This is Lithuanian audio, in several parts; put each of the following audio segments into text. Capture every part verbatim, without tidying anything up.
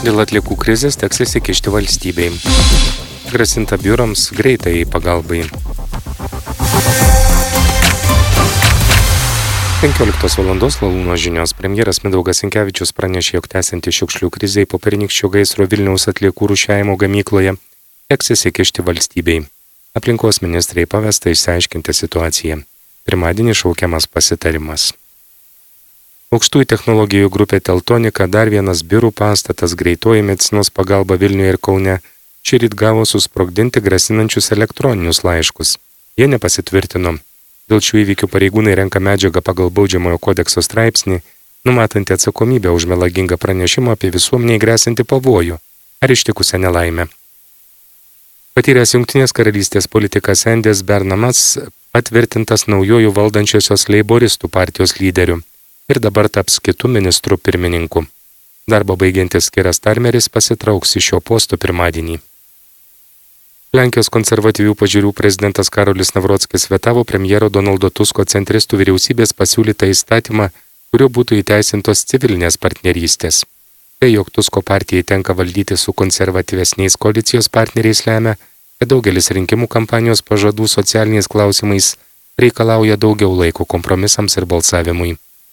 Dėl atliekų krizės teks įsikišti valstybei. Grasinta biurams greitai pagalbai. penkioliktos valandos Lalūno žinios. Premjeras Mindaugas Sinkevičius pranešė, jog tęsianti šiukšlių krizei po pernykščio gaisro Vilniaus atliekų rūšiavimo gamykloje teks įsikišti valstybei. Aplinkos ministrai pavesta išsiaiškinti situaciją. Pirmadienį šaukiamas pasitarimas. Aukštųjų technologijų grupė Teltonika, dar vienas biurų pastatas, greitoji medicinos pagalba Vilniuje ir Kaune, šįryt gavo susprogdinti grasinančius elektroninius laiškus. Jie nepasitvirtino. Dėl šių įvykių pareigūnai renka medžiagą pagal baudžiamojo kodekso straipsnį, numatantį atsakomybę už melagingą pranešimą apie visuomeniai gresiantį pavojų ar ištikusią nelaimę. Patyręs Jungtinės karalystės politikas Endės Bernamas patvirtintas naujojų valdančiosios leiboristų partijos lyderiu ir dabar taps kitų ministrų pirmininku. Darbą baigiantis Keras Starmeris pasitrauks iš šio posto pirmadienį. Lenkijos konservatyvių pažiūrų prezidentas Karolis Navrockis vetavo premjero Donaldo Tusko centristų vyriausybės pasiūlytą įstatymą, kuriuo būtų įteisintos civilinės partnerystės. Tai, jog Tusko partijai tenka valdyti su konservatyvesniais koalicijos partneriais, lemia, kad daugelis rinkimų kampanijos pažadų socialiniais klausimais reikalauja daugiau laiko kompromisams ir balsavimui.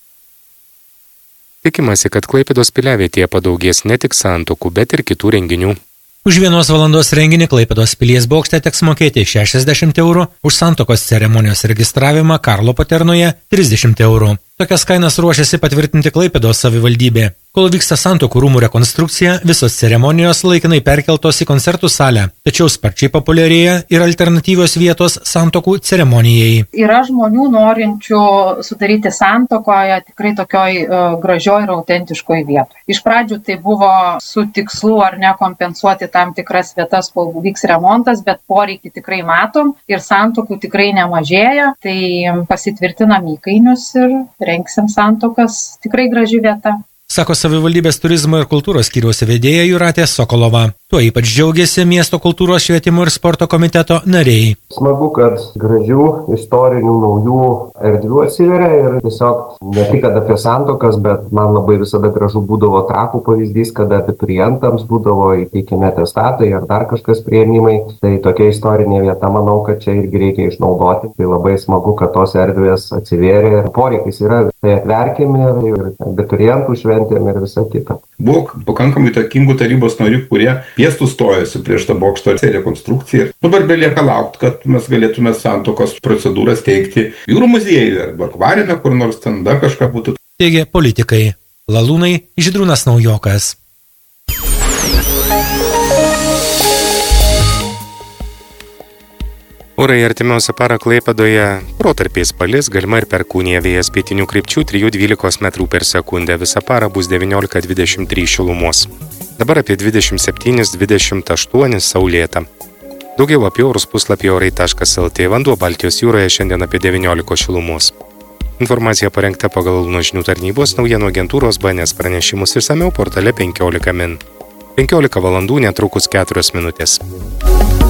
Tikimasi, kad Klaipėdos piliavietėje padaugės ne tik santuokų, bet ir kitų renginių. Už vienos valandos renginį Klaipėdos pilies bokšte teks mokėti šešiasdešimt eurų, už santuokos ceremonijos registravimą Karlo Paternoje trisdešimt eurų. Tokias kainas ruošiasi patvirtinti Klaipėdos savivaldybė. Kol vyksta santuokų rūmų rekonstrukcija, visos ceremonijos laikinai perkeltos į koncertų salę, tačiau sparčiai populiarėja ir alternatyvios vietos santuokų ceremonijai. Yra žmonių norinčių sudaryti santuokoje tikrai tokioj uh, gražioj ir autentiškoj vietoj. Iš pradžių tai buvo su tikslu ar ne kompensuoti tam tikras vietas, kol vyks remontas, bet poreikį tikrai matom ir santuokų tikrai nemažėja, tai pasitvirtinam įkainius ir rengsim santuokas, tikrai graži vieta. Sako savivaldybės turizmo ir kultūros skyriaus vedėja Jūratė Sokolova. Tuo ypač džiaugiasi miesto kultūros švietimo ir sporto komiteto nariai. Smagu, kad gražių, istorinių, naujų erdvių atsiveria ir tiesiog ne tik apie santuokas, bet man labai visada gražu būdavo Trakų pavyzdys, kada abiturientams būdavo įteikiami atestatai ar dar kažkas priėmimai. Tai tokia istorinė vieta, manau, kad čia irgi reikia išnaudoti. Tai labai smagu, kad tos erdvės atsivėrė ir poreikis yra. Tai atverkime ir abiturientų šventėm ir visą kitą. Buvo pakankamai įtakingų tarybos narių, kurie piestų stojosi prieš tą bokšto rekonstrukciją. Dabar belieka laukti, kad mes galėtume santuokos procedūras teikti jūrų muziejuje arba akvariume, kur nors ten dar kažką būtų. Teigė politikai. Lalūnai Žydrūnas Naujokas. Orai artimiausią parą Klaipėdoje protarpiais palis, galima ir perkūnija, vėjas pietinių krypčių trijų dvylikos metrų per sekundę. Visą parą bus devyniolika dvidešimt trys šilumos. Dabar apie dvidešimt septyni dvidešimt aštuoni saulėta. Daugiau apie orus puslapyje orai taškas lt. Vanduo Baltijos jūroje šiandien apie devyniolika šilumos. Informacija parengta pagal Lalūno žinių tarnybos naujienų agentūros B N S pranešimus išsamiau portale penkiolika min. penkiolika valandų netrukus keturios minutės.